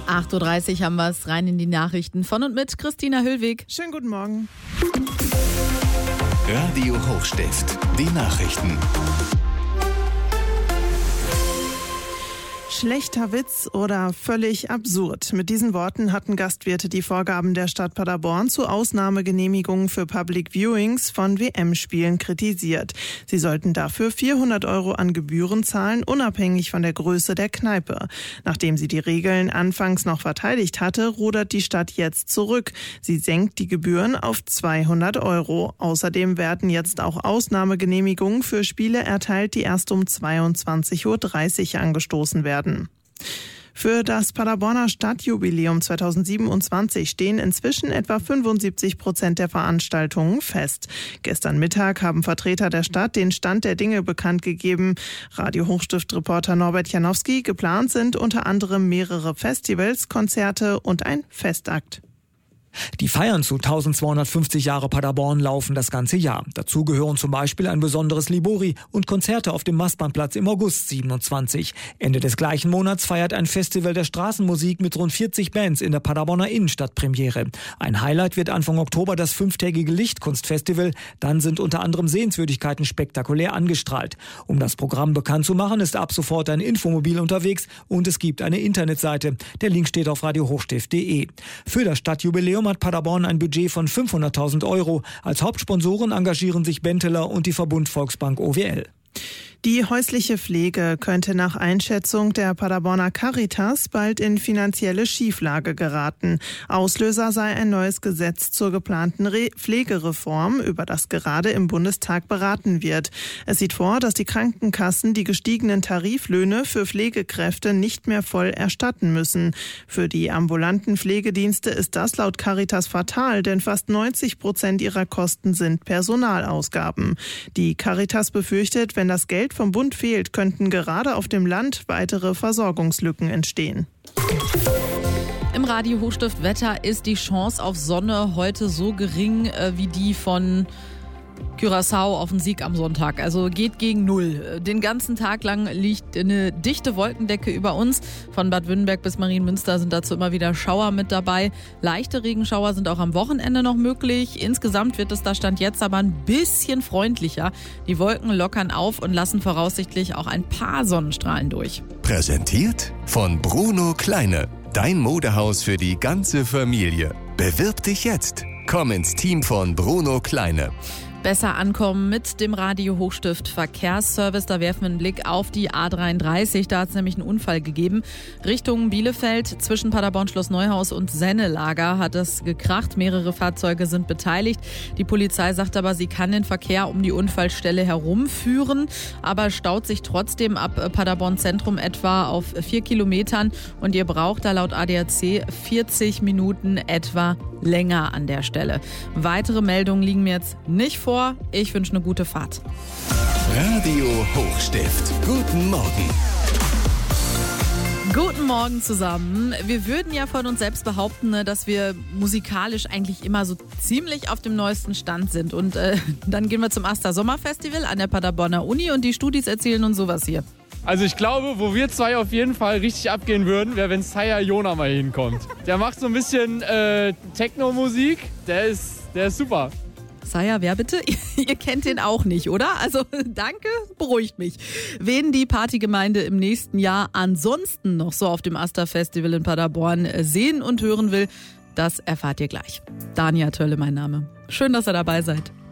8.30 Uhr haben wir es, rein in die Nachrichten von und mit Christina Höllweg. Schönen guten Morgen. Radio Hochstift, die Nachrichten. Schlechter Witz oder völlig absurd. Mit diesen Worten hatten Gastwirte die Vorgaben der Stadt Paderborn zu Ausnahmegenehmigungen für Public Viewings von WM-Spielen kritisiert. Sie sollten dafür 400 € an Gebühren zahlen, unabhängig von der Größe der Kneipe. Nachdem sie die Regeln anfangs noch verteidigt hatte, rudert die Stadt jetzt zurück. Sie senkt die Gebühren auf 200 €. Außerdem werden jetzt auch Ausnahmegenehmigungen für Spiele erteilt, die erst um 22.30 Uhr angestoßen werden. Für das Paderborner Stadtjubiläum 2027 stehen inzwischen etwa 75% der Veranstaltungen fest. Gestern Mittag haben Vertreter der Stadt den Stand der Dinge bekannt gegeben. Radio Hochstift-Reporter Norbert Janowski, geplant sind unter anderem mehrere Festivals, Konzerte und ein Festakt. Die Feiern zu 1250 Jahre Paderborn laufen das ganze Jahr. Dazu gehören zum Beispiel ein besonderes Libori und Konzerte auf dem Mastbahnplatz im August 27. Ende des gleichen Monats feiert ein Festival der Straßenmusik mit rund 40 Bands in der Paderborner Innenstadt Premiere. Ein Highlight wird Anfang Oktober das 5-tägige Lichtkunstfestival. Dann sind unter anderem Sehenswürdigkeiten spektakulär angestrahlt. Um das Programm bekannt zu machen, ist ab sofort ein Infomobil unterwegs und es gibt eine Internetseite. Der Link steht auf radiohochstift.de. Für das Stadtjubiläum hat Paderborn ein Budget von 500.000 €. Als Hauptsponsoren engagieren sich Benteler und die Verbund Volksbank OWL. Die häusliche Pflege könnte nach Einschätzung der Paderborner Caritas bald in finanzielle Schieflage geraten. Auslöser sei ein neues Gesetz zur geplanten Pflegereform, über das gerade im Bundestag beraten wird. Es sieht vor, dass die Krankenkassen die gestiegenen Tariflöhne für Pflegekräfte nicht mehr voll erstatten müssen. Für die ambulanten Pflegedienste ist das laut Caritas fatal, denn fast 90% ihrer Kosten sind Personalausgaben. Die Caritas befürchtet, wenn das Geld vom Bund fehlt, könnten gerade auf dem Land weitere Versorgungslücken entstehen. Im Radio Hochstift Wetter ist die Chance auf Sonne heute so gering wie die von Curaçao auf den Sieg am Sonntag. Also geht gegen Null. Den ganzen Tag lang liegt eine dichte Wolkendecke über uns. Von Bad Wünnenberg bis Marienmünster sind dazu immer wieder Schauer mit dabei. Leichte Regenschauer sind auch am Wochenende noch möglich. Insgesamt wird es da Stand jetzt aber ein bisschen freundlicher. Die Wolken lockern auf und lassen voraussichtlich auch ein paar Sonnenstrahlen durch. Präsentiert von Bruno Kleine. Dein Modehaus für die ganze Familie. Bewirb dich jetzt. Komm ins Team von Bruno Kleine. Besser ankommen mit dem Radio Hochstift Verkehrsservice. Da werfen wir einen Blick auf die A33. Da hat es nämlich einen Unfall gegeben. Richtung Bielefeld zwischen Paderborn Schloss Neuhaus und Sennelager hat es gekracht. Mehrere Fahrzeuge sind beteiligt. Die Polizei sagt aber, sie kann den Verkehr um die Unfallstelle herumführen, aber staut sich trotzdem ab Paderborn Zentrum etwa auf 4 Kilometern. Und ihr braucht da laut ADAC 40 Minuten etwa länger an der Stelle. Weitere Meldungen liegen mir jetzt nicht vor. Ich wünsche eine gute Fahrt. Radio Hochstift. Guten Morgen. Guten Morgen zusammen. Wir würden ja von uns selbst behaupten, dass wir musikalisch eigentlich immer so ziemlich auf dem neuesten Stand sind. Und dann gehen wir zum Aster Sommerfestival an der Paderborner Uni und die Studis erzählen uns sowas hier. Also ich glaube, wo wir zwei auf jeden Fall richtig abgehen würden, wäre, wenn Saya Jona mal hinkommt. Der macht so ein bisschen Techno-Musik, der ist super. Saya, wer bitte? Ihr kennt den auch nicht, oder? Also danke, beruhigt mich. Wen die Partygemeinde im nächsten Jahr ansonsten noch so auf dem Aster Festival in Paderborn sehen und hören will, das erfahrt ihr gleich. Dania Tölle mein Name. Schön, dass ihr dabei seid.